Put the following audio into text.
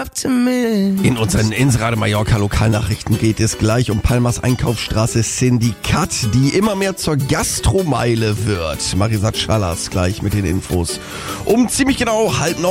love to me. In unseren Insrade Mallorca Lokalnachrichten geht es gleich um Palmas Einkaufsstraße Syndikat, die immer mehr zur Gastromeile wird. Marisat Schallas gleich mit den Infos. Um ziemlich genau 8:30.